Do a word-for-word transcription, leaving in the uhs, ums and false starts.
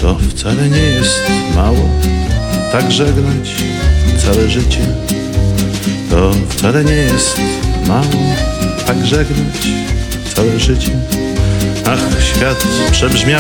To wcale nie jest mało, tak żegnać całe życie. To wcale nie jest mało, tak żegnać całe życie. Ach, świat przebrzmiał